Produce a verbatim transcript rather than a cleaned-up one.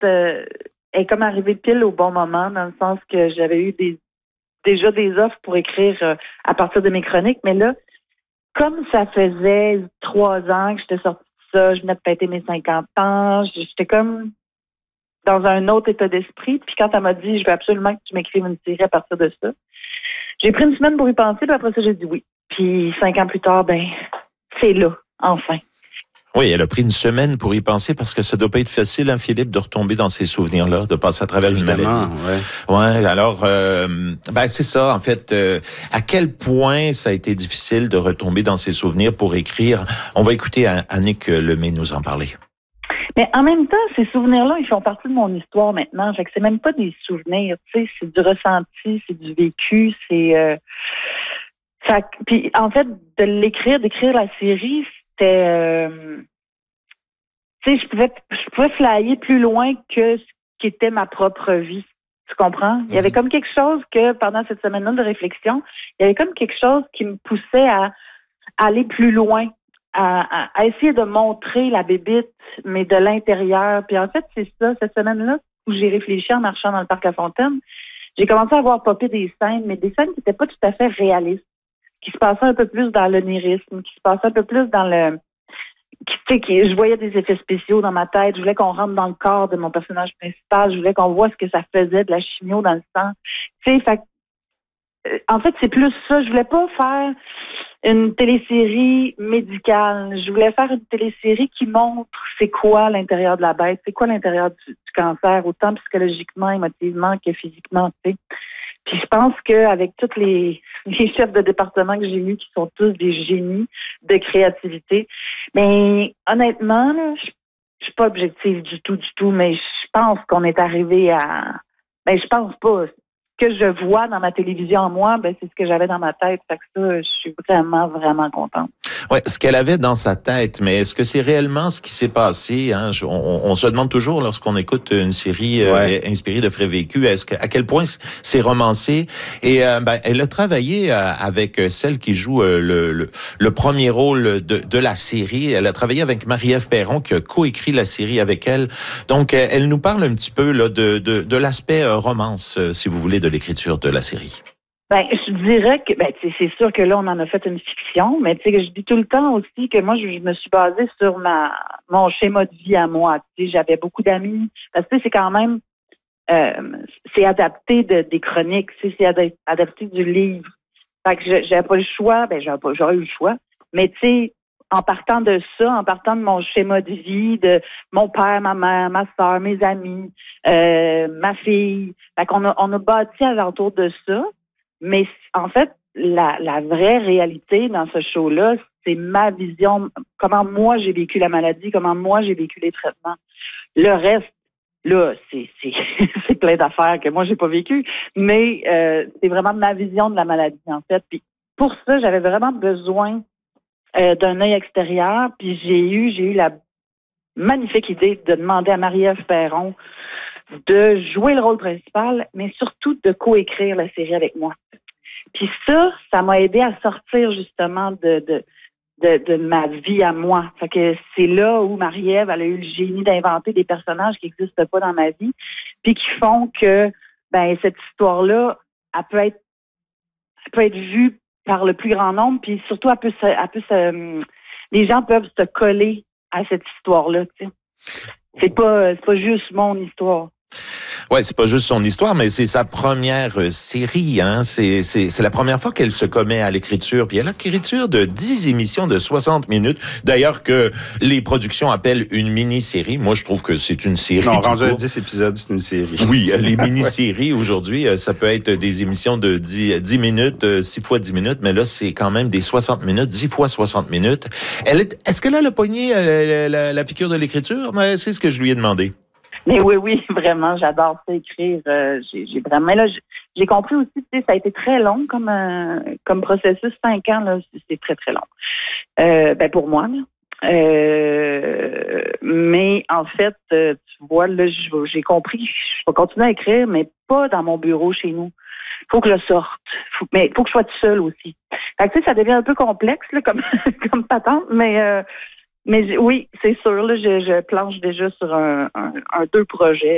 euh, est comme arrivée pile au bon moment, dans le sens que j'avais eu des déjà des offres pour écrire euh, à partir de mes chroniques, mais là, comme ça faisait trois ans que j'étais sortie de ça, je venais de fêter mes cinquante ans, j'étais comme dans un autre état d'esprit. Puis quand elle m'a dit, je veux absolument que tu m'écrives une série à partir de ça, j'ai pris une semaine pour y penser, puis après ça, j'ai dit oui. Puis cinq ans plus tard, ben, c'est là, enfin. Oui, elle a pris une semaine pour y penser parce que ça doit pas être facile, hein, Philippe, de retomber dans ces souvenirs-là, de passer à travers Évidemment, une maladie. Ouais. Ouais. Alors, euh, ben c'est ça. En fait, euh, à quel point ça a été difficile de retomber dans ces souvenirs pour écrire. On va écouter Annick Lemay nous en parler. Mais en même temps, ces souvenirs-là, ils font partie de mon histoire maintenant. Fait que c'est même pas des souvenirs, tu sais, c'est du ressenti, c'est du vécu, c'est. Euh, ça, puis en fait, de l'écrire, d'écrire la série, c'était. Euh, tu sais, je pouvais, je pouvais flyer plus loin que ce qu'était ma propre vie. Tu comprends? Il y avait comme quelque chose que pendant cette semaine-là de réflexion, il y avait comme quelque chose qui me poussait à, à aller plus loin. À, à, à essayer de montrer la bébite, mais de l'intérieur. Puis en fait, c'est ça, cette semaine-là, où j'ai réfléchi en marchant dans le parc La Fontaine, j'ai commencé à voir popper des scènes, mais des scènes qui n'étaient pas tout à fait réalistes, qui se passaient un peu plus dans l'onirisme, qui se passaient un peu plus dans le... Qui, tu sais, qui, je voyais des effets spéciaux dans ma tête, je voulais qu'on rentre dans le corps de mon personnage principal, je voulais qu'on voit ce que ça faisait de la chimio dans le sang. Tu sais, fait en fait, c'est plus ça. Je voulais pas faire une télésérie médicale. Je voulais faire une télésérie qui montre c'est quoi l'intérieur de la bête, c'est quoi l'intérieur du, du cancer, autant psychologiquement, émotivement que physiquement, tu sais. Puis je pense qu'avec tous les, les chefs de département que j'ai eus, qui sont tous des génies de créativité, mais honnêtement, là, je, je suis pas objective du tout, du tout, mais je pense qu'on est arrivé à... Ben, je pense pas... que je vois dans ma télévision, moi, ben c'est ce que j'avais dans ma tête. Fait que ça, je suis vraiment, vraiment contente. Ouais, ce qu'elle avait dans sa tête, mais est-ce que c'est réellement ce qui s'est passé? Hein? On, on se demande toujours lorsqu'on écoute une série ouais. euh, inspirée de faits vécus, est-ce que, à quel point c'est romancé? Et euh, ben, elle a travaillé euh, avec celle qui joue euh, le, le, le premier rôle de, de la série. Elle a travaillé avec Marie-Ève Perron, qui a coécrit la série avec elle. Donc, elle nous parle un petit peu là, de, de, de l'aspect euh, romance, euh, si vous voulez, de l'écriture de la série. Ben, je dirais que, ben, c'est sûr que là, on en a fait une fiction, mais tu sais, je dis tout le temps aussi que moi, je, je me suis basée sur ma, mon schéma de vie à moi. Tu sais, j'avais beaucoup d'amis, parce que c'est quand même, euh, c'est adapté de, des chroniques, c'est adapté du livre. Fait que j'avais pas le choix, ben, j'aurais eu le choix, mais tu sais, en partant de ça, en partant de mon schéma de vie, de mon père, ma mère, ma soeur, mes amis, euh, ma fille. Fait qu'on a, on a bâti alentour de ça. Mais en fait, la, la vraie réalité dans ce show-là, c'est ma vision, comment moi j'ai vécu la maladie, comment moi j'ai vécu les traitements. Le reste, là, c'est c'est c'est plein d'affaires que moi j'ai pas vécu, mais euh, c'est vraiment ma vision de la maladie en fait. Puis pour ça, j'avais vraiment besoin Euh, d'un œil extérieur, puis j'ai eu j'ai eu la magnifique idée de demander à Marie-Ève Perron de jouer le rôle principal, mais surtout de coécrire la série avec moi. Puis ça, ça m'a aidé à sortir justement de, de, de, de ma vie à moi. Fait que c'est là où Marie-Ève, elle a eu le génie d'inventer des personnages qui n'existent pas dans ma vie, puis qui font que ben cette histoire-là, elle peut être, elle peut être vue par le plus grand nombre, puis surtout, elle peut se, elle peut se, les gens peuvent se coller à cette histoire-là. Tu sais. C'est pas, c'est pas juste mon histoire. Ouais, c'est pas juste son histoire, mais c'est sa première série, hein. C'est, c'est, c'est la première fois qu'elle se commet à l'écriture. Puis elle a l'écriture de dix émissions de soixante minutes. D'ailleurs, que les productions appellent une mini-série. Moi, je trouve que c'est une série. Non, rendu à dix épisodes, c'est une série. Oui, les mini-séries, aujourd'hui, ça peut être des émissions de dix, dix minutes, six fois dix minutes, mais là, c'est quand même des soixante minutes, dix fois soixante minutes. Elle est, est-ce qu'elle a le poignet, la, la, la piqûre de l'écriture? Mais c'est ce que je lui ai demandé. Mais oui, oui, vraiment, j'adore ça écrire. Euh, j'ai, j'ai vraiment là, j'ai compris aussi, tu sais, ça a été très long comme euh, comme processus, cinq ans là, c'est très très long. Euh, ben pour moi là. Euh, mais en fait, euh, tu vois là, j'ai compris, je vais continuer à écrire, mais pas dans mon bureau chez nous. Faut que je sorte, faut, mais il faut que je sois toute seule aussi. Fait que, tu sais, ça devient un peu complexe là, comme comme patente, mais euh, Mais oui, c'est sûr, là, je, je planche déjà sur un, un, un deux projets.